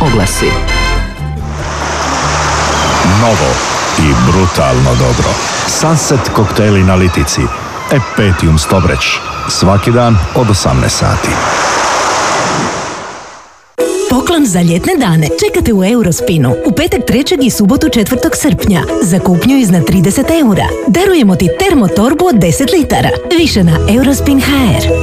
oglasi. Novo i brutalno dobro. Sunset koktejli na litici. Epetium Stobreć. Svaki dan od 18 sati. Poklon za ljetne dane čekate u Eurospinu u petak 3. i subotu 4. srpnja. Za kupnju iznad 30 eura. Darujemo ti termotorbu od 10 litara. Više na Eurospin.hr.